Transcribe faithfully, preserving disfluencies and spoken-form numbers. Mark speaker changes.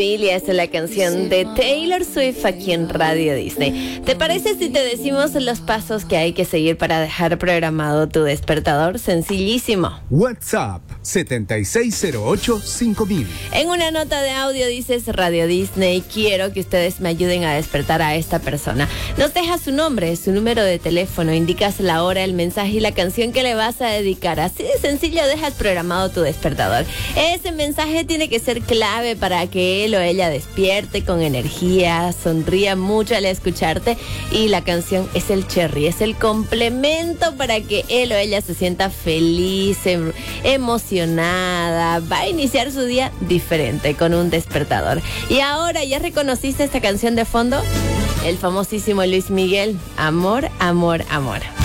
Speaker 1: Familia es la canción de Taylor Swift aquí en Radio Disney. ¿Te parece si te decimos los pasos que hay que seguir para dejar programado tu despertador? Sencillísimo.
Speaker 2: WhatsApp setenta y seis cero ocho cinco mil.
Speaker 1: En una nota de audio dices: Radio Disney, quiero que ustedes me ayuden a despertar a esta persona. Nos dejas su nombre, su número de teléfono, indicas la hora, el mensaje y la canción que le vas a dedicar. Así de sencillo dejas programado tu despertador. Ese mensaje tiene que ser clave para que él o ella despierte con energía, sonría mucho al escucharte, y la canción es el cherry, es el complemento para que él o ella se sienta feliz, em- emocionada. Va a iniciar su día diferente con un despertador. Y ahora, ¿ya reconociste esta canción de fondo? El famosísimo Luis Miguel, Amor, Amor, Amor.